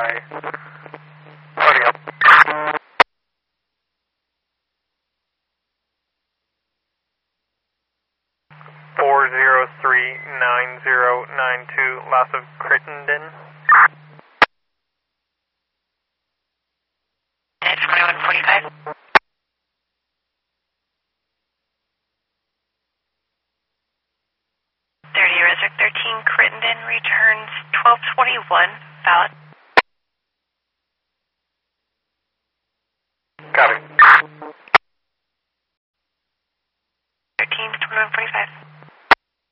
by. Loading up. 4039092, loss of Crittenden. It's 2145. 30 Resurrect 13, Crittenden returns 1221, valid. Got it.